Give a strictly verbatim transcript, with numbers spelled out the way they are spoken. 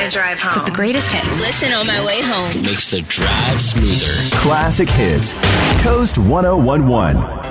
gonna drive home. With the greatest hits. Listen on my way home. Makes the drive smoother. Classic hits. Coast one oh one one.